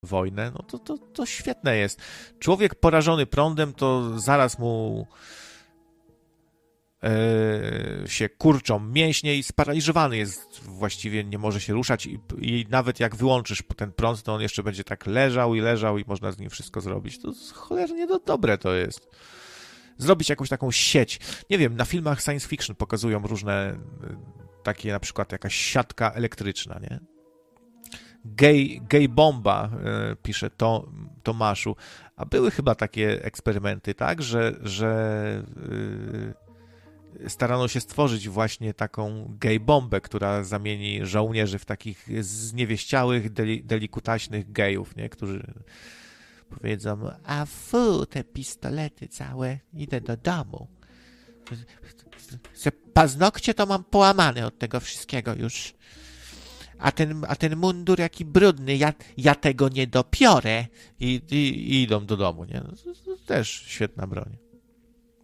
wojnę, no to świetne jest. Człowiek porażony prądem, to zaraz mu się kurczą mięśnie i sparaliżowany jest, właściwie nie może się ruszać i nawet jak wyłączysz ten prąd, to on jeszcze będzie tak leżał i można z nim wszystko zrobić. To cholernie dobre to jest. Zrobić jakąś taką sieć. Nie wiem, na filmach science fiction pokazują różne takie, na przykład jakaś siatka elektryczna, nie? Gay bomba, pisze Tomaszu. A były chyba takie eksperymenty, tak, że starano się stworzyć właśnie taką gay bombę, która zamieni żołnierzy w takich zniewieściałych, delikutaśnych gejów, nie? Którzy powiedzą, a fu, te pistolety całe, idę do domu. Paznokcie to mam połamane od tego wszystkiego już. A ten mundur jaki brudny, ja tego nie dopiorę. I idą do domu, nie? To też świetna broń.